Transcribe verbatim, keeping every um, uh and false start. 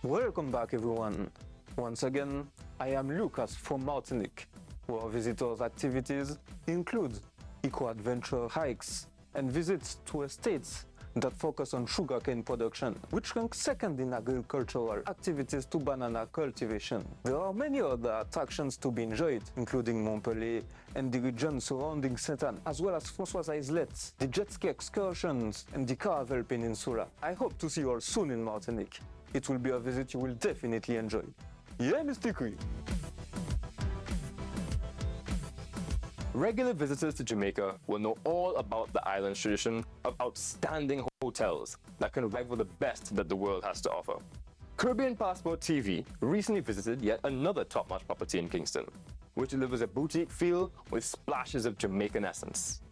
Welcome back, everyone. Once again, I am Lucas from Martinique, where our visitors' activities include eco-adventure hikes and visits to estates that focus on sugarcane production, which ranks second in agricultural activities to banana cultivation. There are many other attractions to be enjoyed, including Montpellier and the region surrounding Saint-Anne, as well as François Islets, the jet ski excursions, and the Caravelle Peninsula. I hope to see you all soon in Martinique. It will be a visit you will definitely enjoy. Yeah, Mister Cree. Regular visitors to Jamaica will know all about the island's tradition of outstanding hotels that can rival the best that the world has to offer. Caribbean Passport T V recently visited yet another top-notch property in Kingston, which delivers a boutique feel with splashes of Jamaican essence.